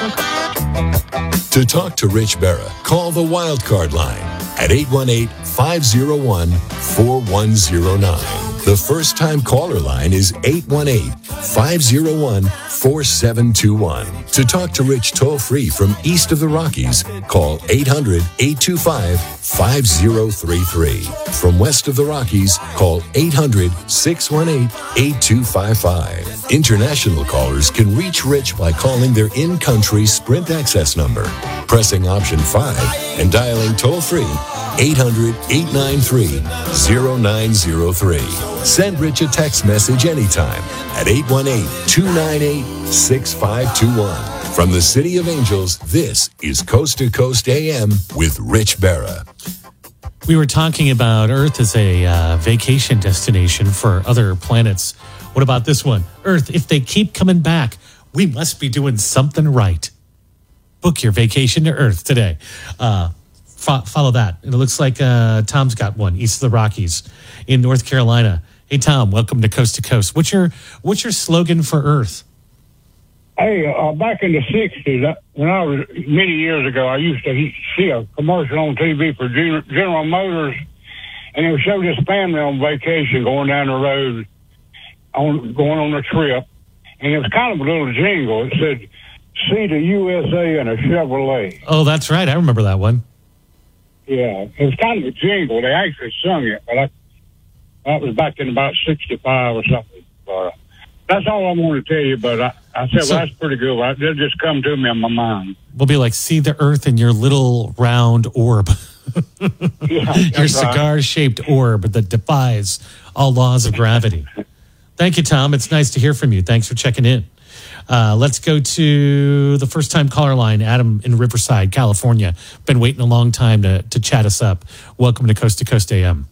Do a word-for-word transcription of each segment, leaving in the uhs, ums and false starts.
To talk to Rich Berra, call the Wildcard line at eight one eight, five oh one, four one oh nine. The first-time caller line is eight one eight, five oh one, four seven two one. To talk to Rich toll-free from east of the Rockies, call eight hundred, eight two five, five oh three three. From west of the Rockies, call eight hundred, six one eight, eight two five five. International callers can reach Rich by calling their in-country Sprint access number, pressing option five, and dialing toll-free eight hundred, eight nine three, oh nine oh three. Send Rich a text message anytime at eight one eight, two nine eight, six five two one. From the City of Angels, this is Coast to Coast A M with Rich Berra. We were talking about Earth as a uh, vacation destination for other planets. What about this one? Earth, if they keep coming back, we must be doing something right. Book your vacation to Earth today. Uh, fo- follow that. And it looks like uh, Tom's got one, east of the Rockies in North Carolina. Hey, Tom, welcome to Coast to Coast. What's your what's your slogan for Earth? Hey, uh, back in the sixties, uh, when I was many years ago, I used to he- see a commercial on T V for Gen- General Motors, and it would show this family on vacation going down the road, on going on a trip, and it was kind of a little jingle. It said, "See the U S A in a Chevrolet." Oh, that's right. I remember that one. Yeah, it was kind of a jingle. They actually sung it, but I, that was back in about sixty-five or something. Uh, that's all I want to tell you, but I, I said, so, well, that's pretty good. It did just come to me in my mind. We'll be like, see the Earth in your little round orb. Yeah, your cigar-shaped right. orb that defies all laws of gravity. Thank you, Tom. It's nice to hear from you. Thanks for checking in. Uh, let's go to the first-time caller line, Adam in Riverside, California. Been waiting a long time to, to chat us up. Welcome to Coast to Coast A M.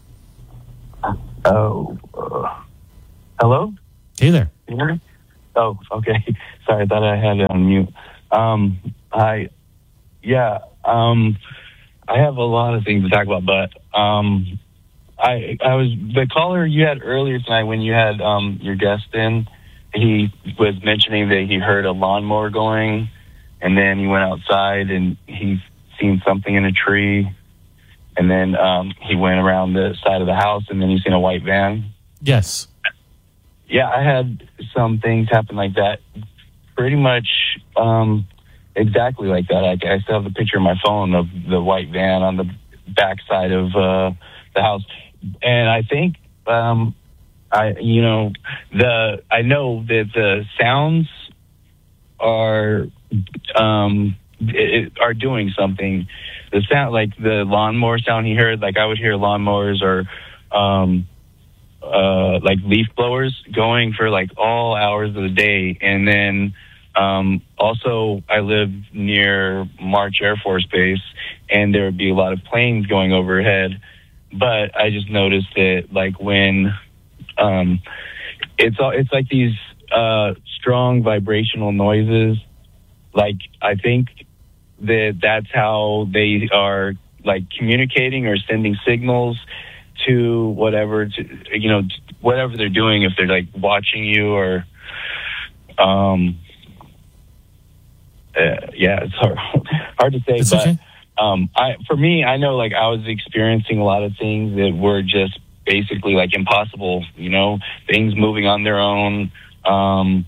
Oh, uh, hello? Hey there. Can you hear me? Oh, okay. Sorry, I thought I had it on mute. Um, I, yeah, um, I have a lot of things to talk about, but um, I, I was the caller you had earlier tonight when you had um, your guest in. He was mentioning that he heard a lawnmower going, and then he went outside and he seen something in a tree, and then um, he went around the side of the house, and then he seen a white van. Yes. Yeah, I had some things happen like that, pretty much um, exactly like that. I, I still have the picture on my phone of the white van on the backside of uh, the house, and I think, um, I you know, the I know that the sounds are um, it, are doing something. The sound, like the lawnmower sound he heard, like I would hear lawnmowers or. Um, Uh, like leaf blowers going for like all hours of the day. And then um, also I live near March Air Force Base, and there would be a lot of planes going overhead. But I just noticed that like when um, it's all, it's like these uh, strong vibrational noises. Like I think that that's how they are like communicating or sending signals to whatever, to, you know, whatever they're doing, if they're like watching you or, um, uh, yeah, it's hard, hard to say, it's but, okay. um, I, for me, I know like I was experiencing a lot of things that were just basically like impossible, you know, things moving on their own, um,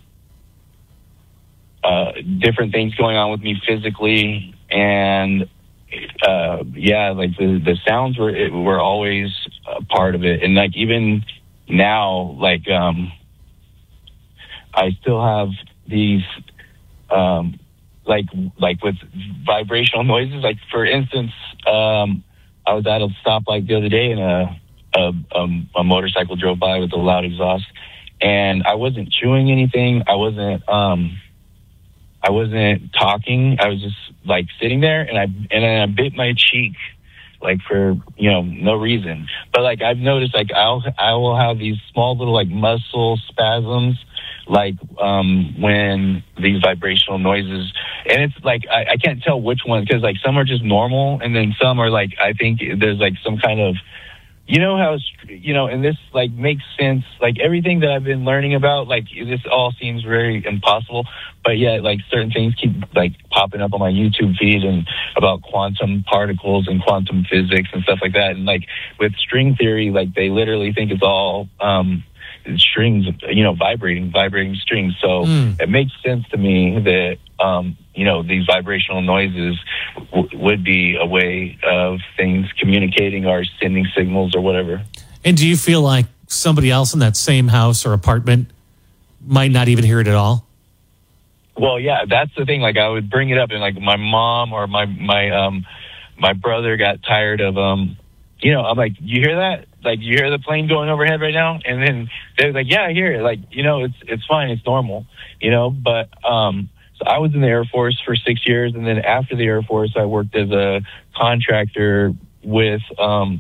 uh, different things going on with me physically, and uh yeah like the the sounds were it, were always a part of it. And like even now, like um I still have these um like like with vibrational noises. Like for instance, um I was at a stoplight the other day, and a a, a a motorcycle drove by with a loud exhaust, and I wasn't chewing anything, I wasn't um I wasn't talking. I was just like sitting there, and I and then I bit my cheek, like for you know no reason. But like I've noticed, like I'll I will have these small little like muscle spasms, like um, when these vibrational noises, and it's like I, I can't tell which one, because like some are just normal, and then some are like I think there's like some kind of you know how, you know, and this like makes sense. Like everything that I've been learning about, like this all seems very impossible, but yet like certain things keep like popping up on my YouTube feed and about quantum particles and quantum physics and stuff like that. And like with string theory, like they literally think it's all um, strings, you know, vibrating, vibrating strings. So mm. it makes sense to me that, um, you know, these vibrational noises w- would be a way of things communicating or sending signals or whatever. And do you feel like somebody else in that same house or apartment might not even hear it at all? Well, yeah, that's the thing. Like I would bring it up and like my mom or my, my, um, my brother got tired of, um, you know, I'm like, you hear that? Like, you hear the plane going overhead right now? And then they're like, yeah, I hear it. Like, you know, it's, it's fine. It's normal, you know, but, um, so I was in the Air Force for six years, and then after the Air Force, I worked as a contractor with um,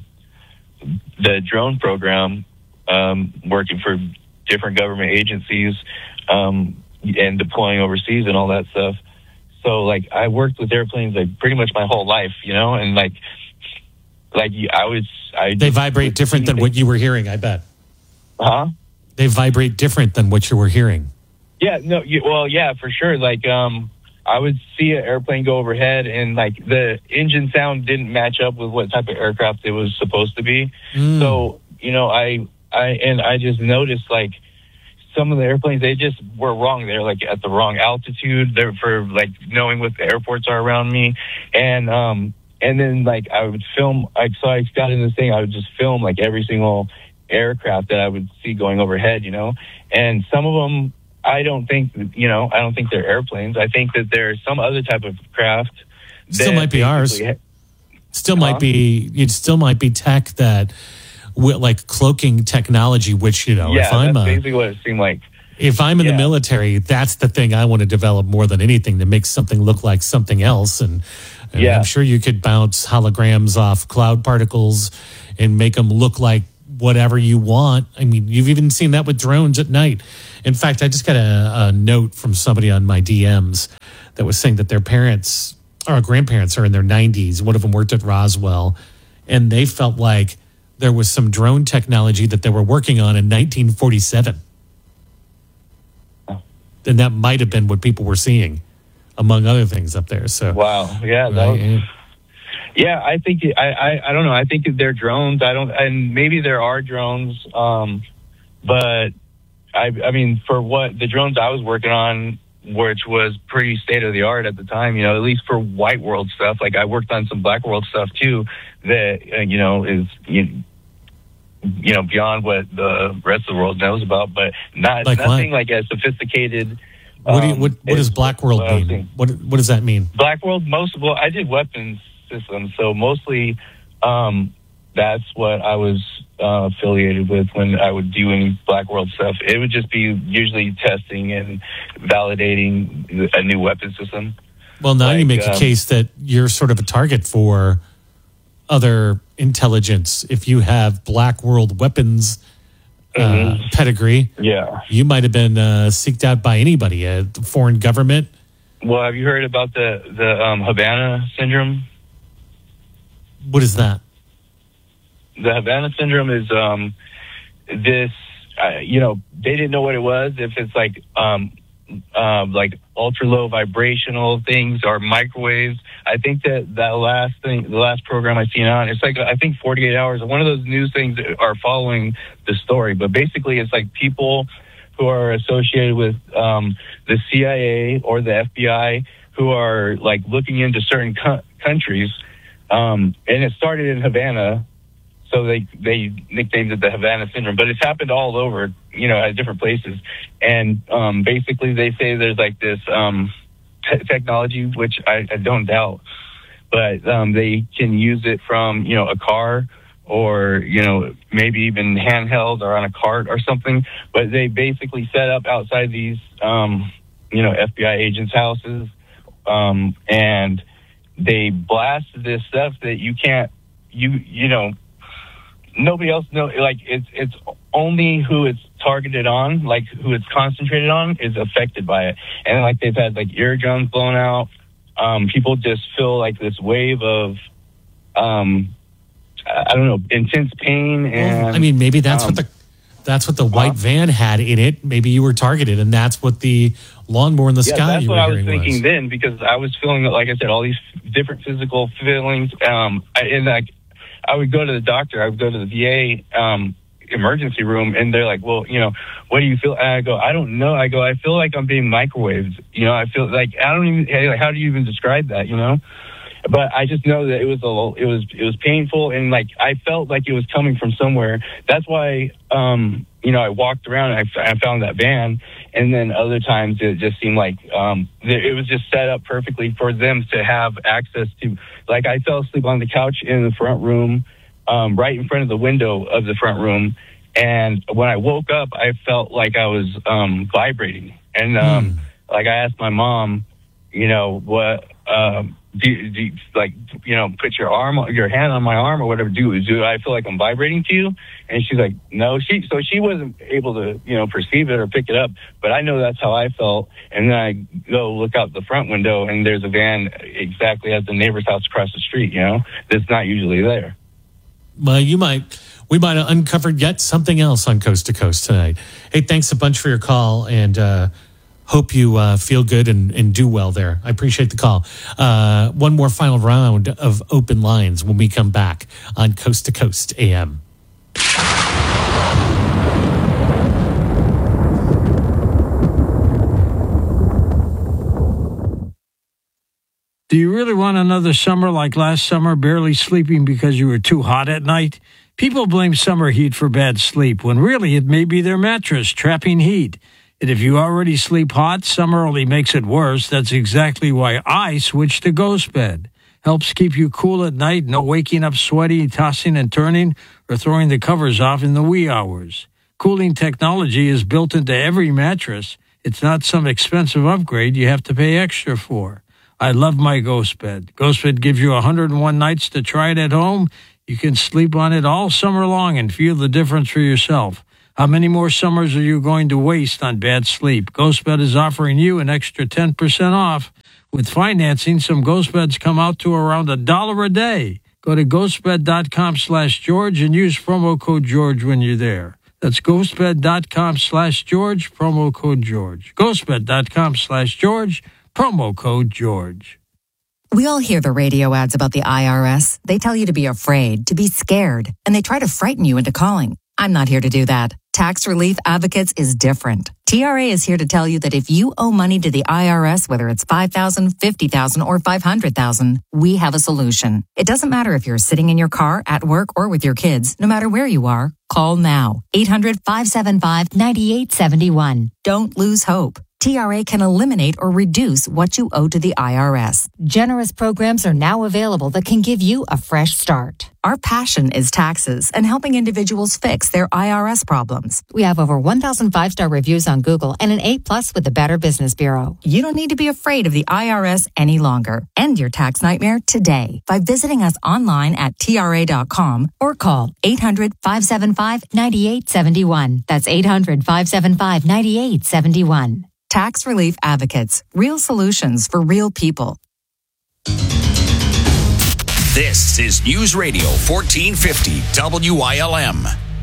the drone program, um, working for different government agencies um, and deploying overseas and all that stuff. So, like, I worked with airplanes like pretty much my whole life, you know, and like, like I was, I they vibrate different than what you were hearing. I bet. Huh? They vibrate different than what you were hearing. Yeah, no, you, well, yeah, for sure. Like, um, I would see an airplane go overhead, and like the engine sound didn't match up with what type of aircraft it was supposed to be. Mm. So, you know, I, I, and I just noticed like some of the airplanes, they just were wrong. They're like at the wrong altitude. They're for like knowing what the airports are around me, and um, and then like I would film. Like, so I got in this thing. I would just film like every single aircraft that I would see going overhead, you know, and some of them. I don't think, you know, I don't think they're airplanes. I think that there's some other type of craft. Still might be ours. Ha- still huh? might be, it still might be tech that, like cloaking technology, which, you know, yeah, if I'm that's a, basically what it seemed like. If I'm in yeah. the military, that's the thing I want to develop more than anything, to make something look like something else. And, and yeah. I'm sure you could bounce holograms off cloud particles and make them look like whatever you want. I mean, you've even seen that with drones at night. In fact, I just got a, a note from somebody on my D Ms that was saying that their parents or grandparents are in their nineties. One of them worked at Roswell, and they felt like there was some drone technology that they were working on in nineteen forty-seven. Oh. And that might have been what people were seeing, among other things up there. So wow, yeah, that was, I, yeah. I think I, I I don't know. I think they're drones. I don't, and maybe there are drones, um, but. I, I mean, for what the drones I was working on, which was pretty state of the art at the time, you know, at least for white world stuff. Like I worked on some black world stuff too, that uh, you know is you, you know beyond what the rest of the world knows about, but not like nothing what? like as sophisticated. What do you, what, what does black world mean? What what does that mean? Black world, most well, I did weapons systems, so mostly um, that's what I was. Uh, affiliated with when I would do any black world stuff. It would just be usually testing and validating a new weapon system. Well, now like, you make um, a case that you're sort of a target for other intelligence. If you have black world weapons uh, mm-hmm. pedigree, yeah, you might have been uh, seeked out by anybody, a foreign government. Well, have you heard about the the um, Havana syndrome? What is that? The Havana syndrome is um, this, uh, you know, they didn't know what it was, if it's like um, uh, like ultra low vibrational things or microwaves. I think that that last thing, the last program I seen on, it's like, I think forty-eight hours. One of those news things that are following the story, but basically it's like people who are associated with um, the C I A or the F B I who are like looking into certain co- countries. Um, and it started in Havana. So they, they nicknamed it the Havana syndrome, but it's happened all over, you know, at different places. And um, basically they say there's like this um, te- technology, which I, I don't doubt, but um, they can use it from, you know, a car or, you know, maybe even handheld or on a cart or something. But they basically set up outside these, um, you know, F B I agents' houses um, and they blast this stuff that you can't, you, you know, nobody else knows, like, it's it's only who it's targeted on, like, who it's concentrated on is affected by it. And, like, they've had, like, eardrums blown out. Um, people just feel, like, this wave of, um, I don't know, intense pain. And well, I mean, maybe that's um, what the that's what the white uh, van had in it. Maybe you were targeted, and that's what the lawnmower in the yeah, sky. That's you what were I was hearing thinking was. then, because I was feeling, like I said, all these different physical feelings. Um, I, and like, I would go to the doctor. I would go to the V A um, emergency room, and they're like, "Well, you know, what do you feel?" And I go, "I don't know." I go, "I feel like I'm being microwaved." You know, I feel like I don't even. Like, how do you even describe that? You know. But I just know that it was a little, it was it was painful, and like I felt like it was coming from somewhere. That's why, um, you know, I walked around and I, I found that van, and then other times it just seemed like um, it was just set up perfectly for them to have access to. Like I fell asleep on the couch in the front room, um, right in front of the window of the front room, and when I woke up, I felt like I was um, vibrating, and um, mm. like I asked my mom, you know, what. Um, Do you, do you, like, you know, put your arm, your hand on my arm or whatever, do, do I feel like I'm vibrating to you? And she's like, no, she, so she wasn't able to, you know, perceive it or pick it up, but I know that's how I felt. And then I go look out the front window and there's a van exactly at the neighbor's house across the street, you know, that's not usually there. Well, you might, we might have uncovered yet something else on Coast to Coast tonight. Hey, thanks a bunch for your call, and, uh, hope you uh, feel good and, and do well there. I appreciate the call. Uh, one more final round of open lines when we come back on Coast to Coast A M. Do you really want another summer like last summer, barely sleeping because you were too hot at night? People blame summer heat for bad sleep, when really it may be their mattress trapping heat. And if you already sleep hot, summer only makes it worse. That's exactly why I switched to Ghost Bed. Helps keep you cool at night, no waking up sweaty, tossing and turning, or throwing the covers off in the wee hours. Cooling technology is built into every mattress. It's not some expensive upgrade you have to pay extra for. I love my Ghost Bed. Ghost Bed gives you one hundred one nights to try it at home. You can sleep on it all summer long and feel the difference for yourself. How many more summers are you going to waste on bad sleep? GhostBed is offering you an extra ten percent off. With financing, some GhostBeds come out to around a dollar a day. Go to ghostbed.com slash George and use promo code George when you're there. That's ghostbed.com slash George, promo code George. ghostbed.com slash George, promo code George. We all hear the radio ads about the I R S. They tell you to be afraid, to be scared, and they try to frighten you into calling. I'm not here to do that. Tax Relief Advocates is different. T R A is here to tell you that if you owe money to the I R S, whether it's five thousand dollars, fifty thousand dollars, or five hundred thousand dollars, we have a solution. It doesn't matter if you're sitting in your car, at work, or with your kids. No matter where you are, call now. eight hundred, five seven five, nine eight seven one. Don't lose hope. T R A can eliminate or reduce what you owe to the I R S. Generous programs are now available that can give you a fresh start. Our passion is taxes and helping individuals fix their I R S problems. We have over one thousand five-star reviews on Google and an A plus with the Better Business Bureau. You don't need to be afraid of the I R S any longer. End your tax nightmare today by visiting us online at T R A dot com or call eight hundred, five seven five, nine eight seven one. That's eight hundred, five seven five, nine eight seven one. Tax Relief Advocates. Real solutions for real people. This is News Radio fourteen fifty W I L M.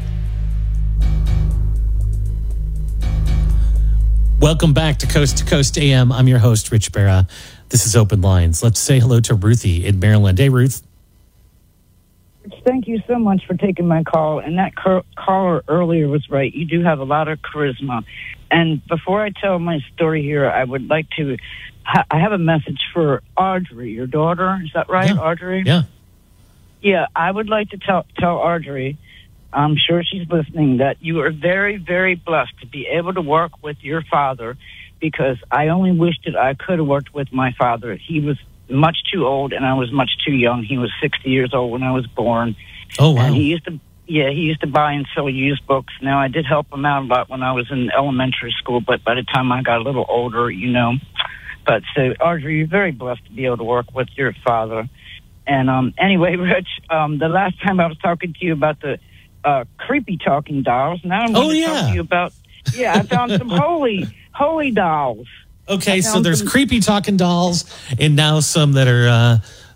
Welcome back to Coast to Coast A M. I'm your host, Rich Barra. This is Open Lines. Let's say hello to Ruthie in Maryland. Hey, Ruth. Thank you so much for taking my call. And that cur- caller earlier was right. You do have a lot of charisma. And before I tell my story here, I would like to, ha- I have a message for Audrey, your daughter. Is that right, yeah. Audrey? Yeah. Yeah, I would like to tell, tell Audrey, I'm sure she's listening, that you are very, very blessed to be able to work with your father, because I only wish that I could have worked with my father. He was much too old and I was much too young. He was sixty years old when I was born. Oh, wow. And he used to, yeah, he used to buy and sell used books. Now, I did help him out a lot when I was in elementary school, but by the time I got a little older, you know. But so, Audrey, you're very blessed to be able to work with your father. And um, anyway, Rich, um, the last time I was talking to you about the uh, creepy talking dolls. Now I'm going oh, to yeah. talk to you about, yeah, I found some holy, holy dolls. Okay, so there's some creepy talking dolls and now some that are uh,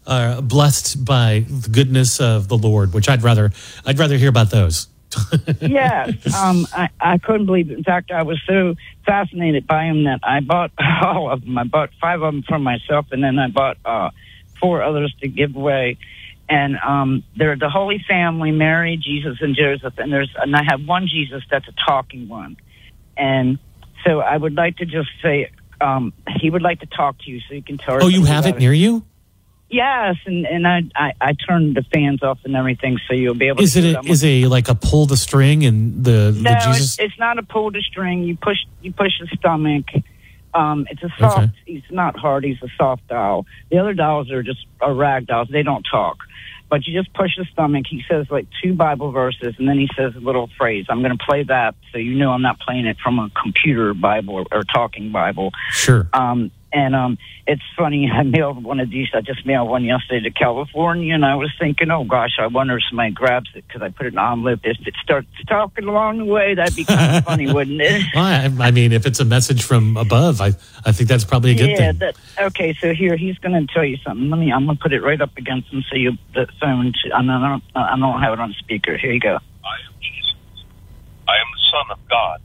uh, blessed by the goodness of the Lord, which I'd rather I'd rather hear about those. Yes, um, I, I couldn't believe it. In fact, I was so fascinated by them that I bought all of them. I bought five of them for myself, and then I bought uh, four others to give away. And um, they're the Holy Family, Mary, Jesus, and Joseph. And there's and I have one Jesus that's a talking one. And so I would like to just say um, he would like to talk to you so you can tell. Oh, you have it near you? Yes, and, and I, I I turned the fans off and everything, so you'll be able. Is to it a, is a like a pull the string and the, no, the Jesus? it's, it's not a pull the string. You push you push the stomach. Um, it's a soft. Okay. He's not hard. He's a soft doll. The other dolls are just are rag dolls. They don't talk, but you just push the stomach. He says like two Bible verses, and then he says a little phrase. I'm going to play that, so you know I'm not playing it from a computer Bible or, or talking Bible. Sure. Um, And um, it's funny, I mailed one of these. I just mailed one yesterday to California, and I was thinking, oh, gosh, I wonder if somebody grabs it because I put it in an envelope. If it starts talking along the way, that'd be kind of funny, wouldn't it? Well, I, I mean, if it's a message from above, I, I think that's probably a good yeah, thing. That, okay, so here, he's going to tell you something. Let me, I'm going to put it right up against him so you, the phone, I don't, I don't have it on speaker. Here you go. I am Jesus. I am the Son of God.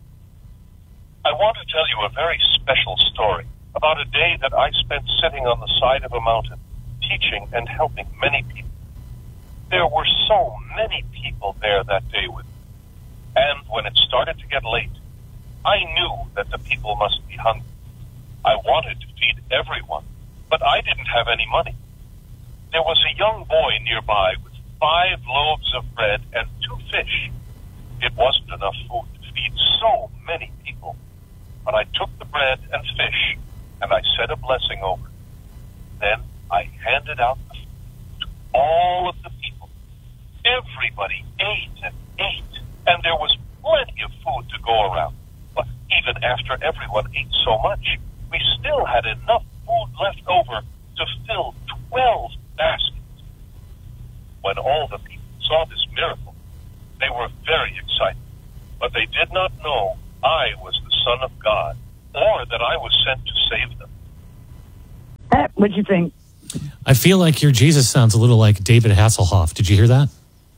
I want to tell you a very special story about a day that I spent sitting on the side of a mountain, teaching and helping many people. There were so many people there that day with me. And when it started to get late, I knew that the people must be hungry. I wanted to feed everyone, but I didn't have any money. There was a young boy nearby with five loaves of bread and two fish. It wasn't enough food to feed so many people, but I took the bread and fish and I said a blessing over it. Then I handed out the food to all of the people. Everybody ate and ate, and there was plenty of food to go around. But even after everyone ate so much, we still had enough food left over to fill twelve baskets. When all the people saw this miracle, they were very excited, but they did not know I was the Son of God, or that I was sent to save them. Uh, what'd you think? I feel like your Jesus sounds a little like David Hasselhoff. Did you hear that?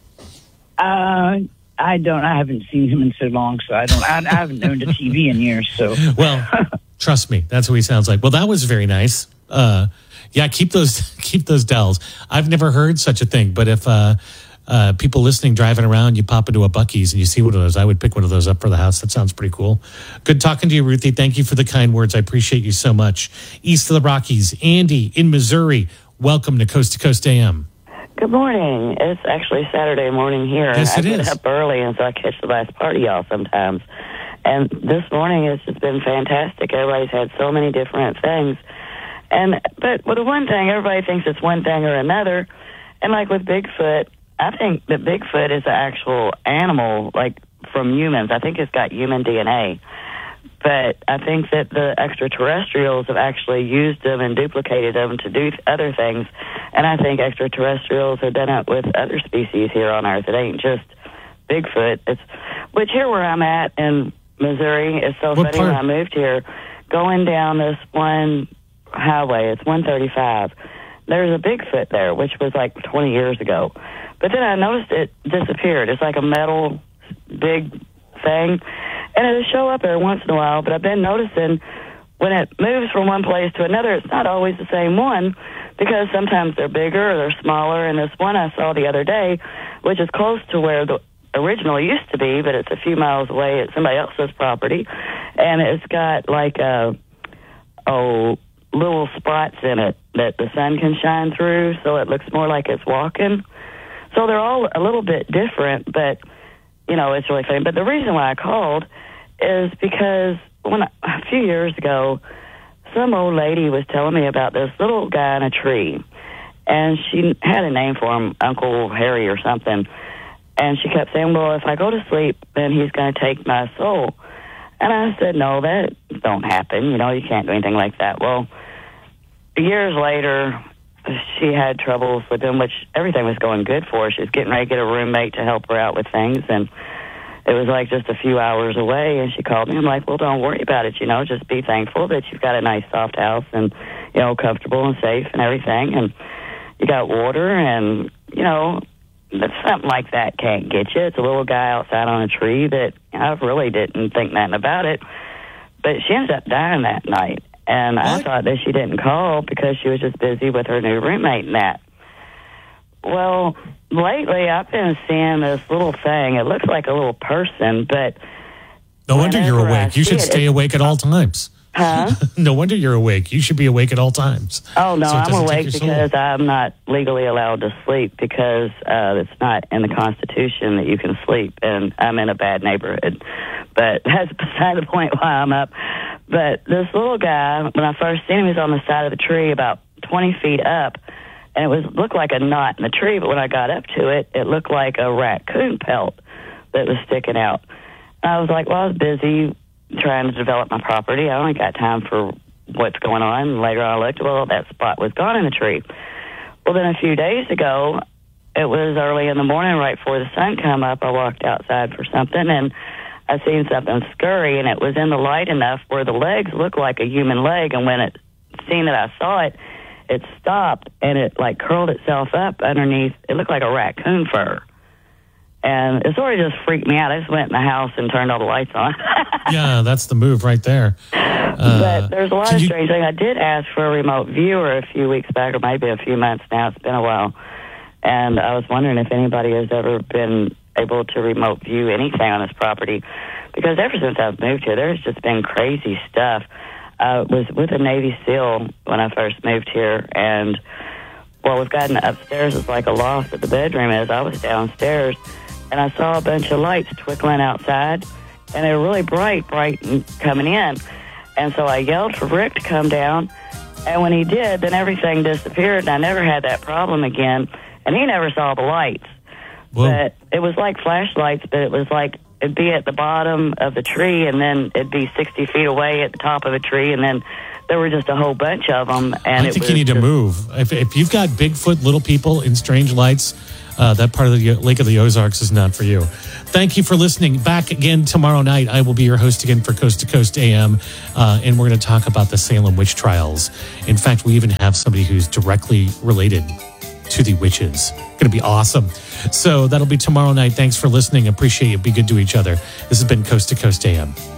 Uh, I don't. I haven't seen him in so long, so I don't. I, I haven't owned a T V in years. So, well, trust me, that's what he sounds like. Well, that was very nice. Uh, yeah, keep those keep those dolls. I've never heard such a thing, but if uh, uh, people listening driving around, you pop into a Buc-ee's and you see one of those, I would pick one of those up for the house. That sounds pretty cool. Good talking to you, Ruthie. Thank you for the kind words. I appreciate you so much. East of the Rockies, Andy in Missouri. Welcome to Coast to Coast A M. Good morning. It's actually Saturday morning here. Yes, and it I is. get up early, and so I catch the last part of y'all sometimes. And this morning it's just been fantastic. Everybody's had so many different things. And but well, the one thing, everybody thinks it's one thing or another. And like with Bigfoot, I think that Bigfoot is an actual animal, like from humans. I think it's got human D N A. But I think that the extraterrestrials have actually used them and duplicated them to do other things. And I think extraterrestrials have done it with other species here on Earth. It ain't just Bigfoot. It's which here where I'm at in Missouri is so What funny. part? When I moved here, going down this one highway, it's one thirty-five. There's a Bigfoot there, which was like twenty years ago. But then I noticed it disappeared. It's like a metal big thing. And it'll show up every once in a while, but I've been noticing when it moves from one place to another, it's not always the same one because sometimes they're bigger or they're smaller. And this one I saw the other day, which is close to where the original used to be, but it's a few miles away at somebody else's property. And it's got like a, oh, little spots in it that the sun can shine through, so it looks more like it's walking. So they're all a little bit different, but, you know, it's really funny. But the reason why I called is because when I, a few years ago, some old lady was telling me about this little guy in a tree, and she had a name for him, Uncle Harry or something, and she kept saying, well, if I go to sleep, then he's going to take my soul. And I said, no, that don't happen. You know, you can't do anything like that. Well, years later, she had troubles with him, which everything was going good for her. She was getting ready to get a roommate to help her out with things, and it was like just a few hours away, and she called me. I'm like, well, don't worry about it, you know, just be thankful that you've got a nice soft house and, you know, comfortable and safe and everything. And you got water, and, you know, something like that can't get you. It's a little guy outside on a tree that I really didn't think nothing about it. But she ended up dying that night. And what? I thought that she didn't call because she was just busy with her new roommate and that. Well, lately I've been seeing this little thing. It looks like a little person, but... No wonder you're awake. You should it, stay awake at all times. Huh? No wonder you're awake. You should be awake at all times. Oh, no, so I'm awake because I'm not legally allowed to sleep because uh, it's not in the Constitution that you can sleep, and I'm in a bad neighborhood. But that's beside the point why I'm up. But this little guy, when I first seen him, he was on the side of the tree about twenty feet up, and it was looked like a knot in the tree, but when I got up to it, it looked like a raccoon pelt that was sticking out. And I was like, well, I was busy trying to develop my property. I only got time for what's going on. And later on I looked, well, that spot was gone in the tree. Well, then a few days ago, it was early in the morning, right before the sun come up, I walked outside for something, and I seen something scurry, and it was in the light enough where the legs looked like a human leg, and when it seen that I saw it, it stopped, and it, like, curled itself up underneath. It looked like a raccoon fur. And it sort of just freaked me out. I just went in the house and turned all the lights on. Yeah, that's the move right there. Uh, but there's a lot of you... strange things. I did ask for a remote viewer a few weeks back, or maybe a few months now. It's been a while. And I was wondering if anybody has ever been able to remote view anything on this property. Because ever since I've moved here, there's just been crazy stuff. I was with a Navy SEAL when I first moved here, and, well, we've gotten upstairs. It's like a loft that the bedroom is. I was downstairs, and I saw a bunch of lights twinkling outside, and they were really bright, bright and coming in. And so I yelled for Rick to come down, and when he did, then everything disappeared, and I never had that problem again, and he never saw the lights. Whoa. But it was like flashlights, but it was like it'd be at the bottom of the tree, and then it'd be sixty feet away at the top of a tree, and then there were just a whole bunch of them. And I it think was you need to just, move. If, if you've got Bigfoot, little people, and strange lights, uh, that part of the Lake of the Ozarks is not for you. Thank you for listening. Back again tomorrow night. I will be your host again for Coast to Coast A M, uh, and we're going to talk about the Salem witch trials. In fact, we even have somebody who's directly related to the witches. Going to be awesome. So that'll be tomorrow night. Thanks for listening. Appreciate it. Be good to each other. This has been Coast to Coast A M.